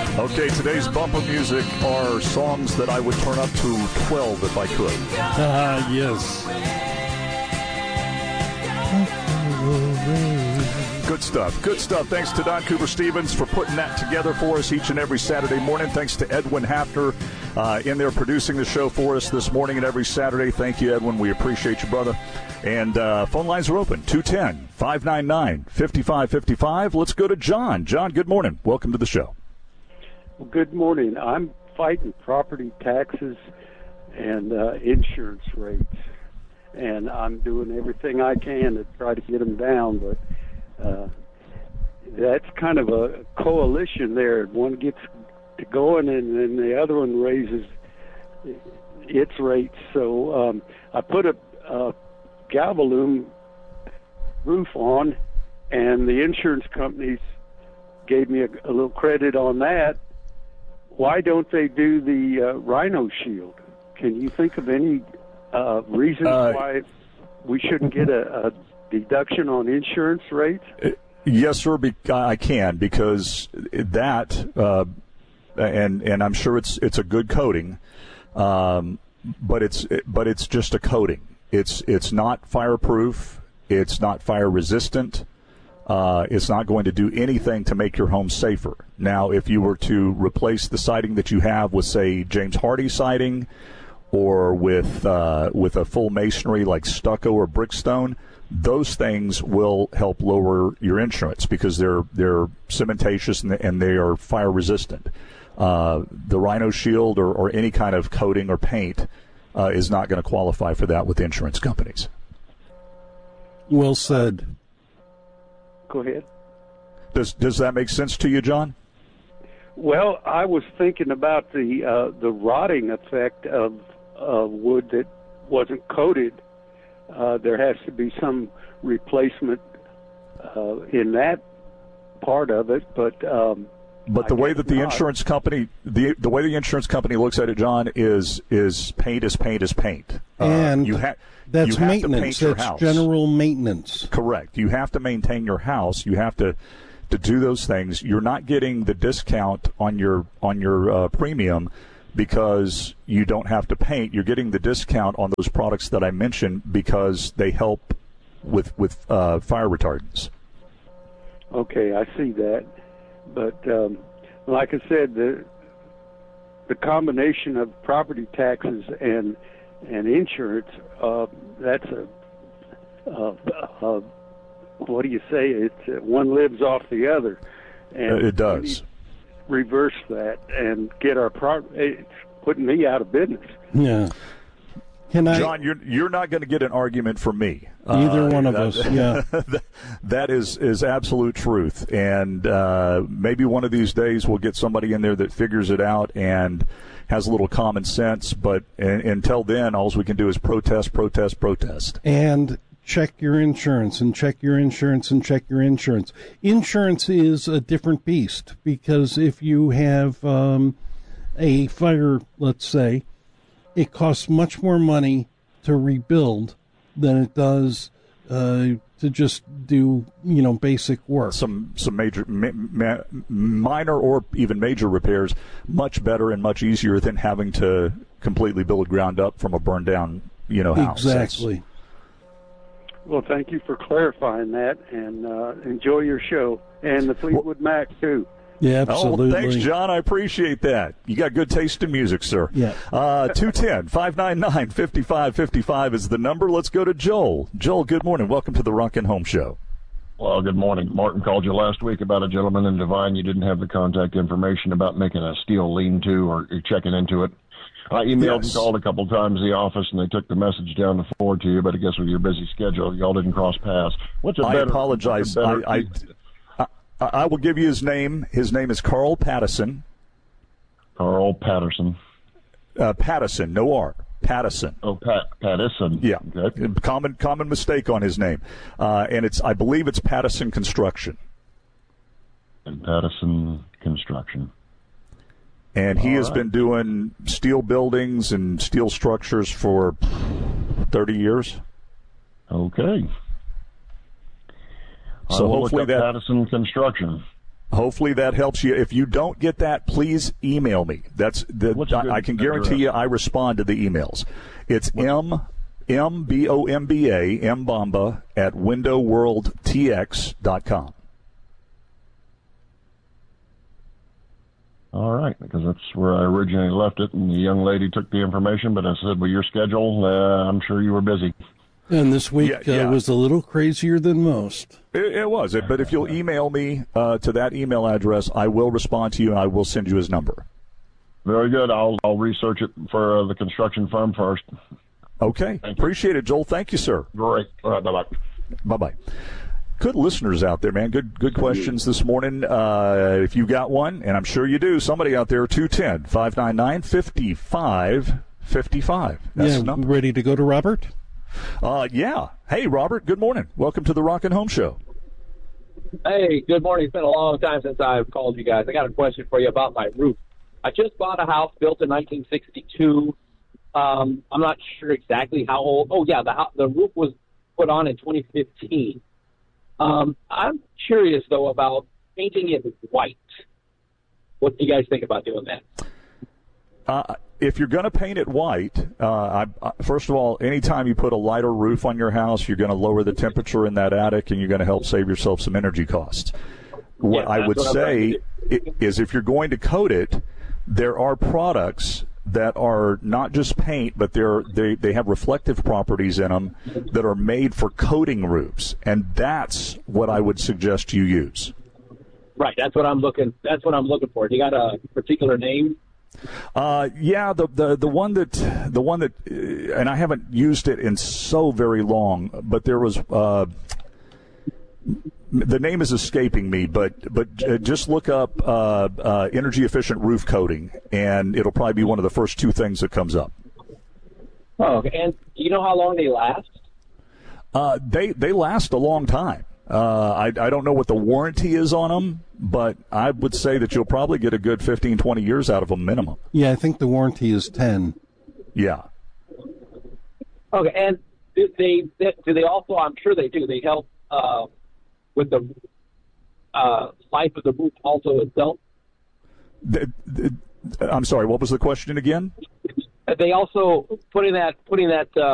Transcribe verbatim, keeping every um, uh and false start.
Okay, today's bumper music are songs that I would turn up to twelve if I could. Ah, uh, yes. Good stuff. Good stuff. Thanks to Don Cooper Stevens for putting that together for us each and every Saturday morning. Thanks to Edwin Hafner uh, in there producing the show for us this morning and every Saturday. Thank you, Edwin. We appreciate you, brother. And uh, phone lines are open, two one zero, five nine nine, five five five five. Let's go to John. John, good morning. Welcome to the show. Well, good morning. I'm fighting property taxes and uh, insurance rates, and I'm doing everything I can to try to get them down, but uh, that's kind of a coalition there. One gets to going, and then the other one raises its rates. So um, I put a, a Galvalume roof on, and the insurance companies gave me a, a little credit on that. Why don't they do the uh, Rhino Shield? Can you think of any uh, reasons uh, why we shouldn't get a, a deduction on insurance rates? Yes, sir. Be- I can, because that, uh, and and I'm sure it's it's a good coating, um, but it's but it's just a coating. It's it's not fireproof. It's not fire resistant. Uh, it's not going to do anything to make your home safer. Now, if you were to replace the siding that you have with, say, James Hardie siding, or with uh, with a full masonry like stucco or brickstone, those things will help lower your insurance because they're they're cementatious and, and they are fire resistant. Uh, the Rhino Shield or, or any kind of coating or paint uh, is not going to qualify for that with insurance companies. Well said. Go ahead. Does does that make sense to you, John? Well, I was thinking about the uh, the rotting effect of uh, wood that wasn't coated. Uh, there has to be some replacement uh, in that part of it, but um, but the I way that the not. insurance company the the way the insurance company looks at it, John, is is paint is paint is paint, and uh, you have. That's you have maintenance. To paint That's your house. General maintenance. Correct. You have to maintain your house. You have to, to do those things. You're not getting the discount on your on your uh, premium because you don't have to paint. You're getting the discount on those products that I mentioned because they help with with uh, fire retardants. Okay, I see that, but um, like I said, the the combination of property taxes and and insurance, uh, that's a, uh, uh, what do you say? It's uh, one lives off the other. And uh, it does. Reverse that and get our pro- it's putting me out of business. Yeah. Can I, John, you're you're not going to get an argument from me. Either uh, one of that, us, yeah. That is, is absolute truth. And uh, maybe one of these days we'll get somebody in there that figures it out and has a little common sense. But and, until then, all we can do is protest, protest, protest. And check your insurance and check your insurance and check your insurance. Insurance is a different beast because if you have um, a fire, let's say, it costs much more money to rebuild than it does uh, to just do, you know, basic work. Some some major, ma- ma- minor or even major repairs, much better and much easier than having to completely build ground up from a burned down, you know, house. Exactly. That's, well, thank you for clarifying that, and uh, enjoy your show and the Fleetwood Mac too. Yeah, absolutely. Oh, thanks, John. I appreciate that. You got good taste in music, sir. Yeah. Uh, two one zero, five nine nine, five five five five is the number. Let's go to Joel. Joel, good morning. Welcome to the Rockin' Home Show. Well, good morning. Martin called you last week about a gentleman in Divine. You didn't have the contact information about making a steel lean-to or checking into it. I emailed Yes. and called a couple of times the office, and they took the message down to forward to you, but I guess with your busy schedule, y'all didn't cross paths. What's a I better, apologize. what's a better, I, I, I, I will give you his name. His name is Carl Pattison. Carl Patterson. Uh, Pattison, no R. Pattison. Oh, Pat Pattison. Yeah, Okay. common common mistake on his name, uh, and it's I believe it's Pattison Construction. And Pattison Construction. And he All has right. been doing steel buildings and steel structures for thirty years. Okay. So I will hopefully look up that Pattison Construction. Hopefully that helps you. If you don't get that, please email me. That's the, I, I can guarantee you I respond to the emails. It's M M B O M B A M Bamba at window world t x dot com. All right, because that's where I originally left it, and the young lady took the information, but I said, well, your schedule, uh, I'm sure you were busy. And this week yeah, yeah. Uh, was a little crazier than most. It, it was. But if you'll email me uh, to that email address, I will respond to you, and I will send you his number. Very good. I'll I'll research it for uh, the construction firm first. Okay. Appreciate it, Joel. Thank you, sir. Great. All right, bye-bye. Bye-bye. Good listeners out there, man. Good good questions this morning. Uh, if you got one, and I'm sure you do, somebody out there, two one zero, five nine nine, five five five five. That's yeah, the number. Ready to go to Robert? Uh, yeah. Hey, Robert, good morning. Welcome to the Rockin' Home Show. Hey, good morning. It's been a long time since I've called you guys. I got a question for you about my roof. I just bought a house built in nineteen sixty-two. Um, I'm not sure exactly how old. Oh, yeah, the the roof was put on in twenty fifteen. Um, I'm curious, though, about painting it white. What do you guys think about doing that? Uh, if you're going to paint it white, uh, I, I, first of all, anytime you put a lighter roof on your house, you're going to lower the temperature in that attic, and you're going to help save yourself some energy costs. What Yeah, I would what say is if you're going to coat it, there are products that are not just paint, but they're, they they have reflective properties in them that are made for coating roofs, and that's what I would suggest you use. Right, that's what I'm looking. That's what I'm looking for. Do you got a particular name? Uh, yeah, the, the the one that the one that, uh, and I haven't used it in so very long, but there was. Uh, The name is escaping me, but but uh, just look up uh, uh, energy efficient roof coating, and it'll probably be one of the first two things that comes up. Oh, okay. And do you know how long they last? Uh, they they last a long time. Uh, I I don't know what the warranty is on them, but I would say that you'll probably get a good fifteen, twenty years out of them minimum. Yeah, I think the warranty is ten. Yeah. Okay, and do they do they also? I'm sure they do. They help. Uh, with the uh, life of the roof also itself? The, the, I'm sorry, what was the question again? They also putting that putting that uh,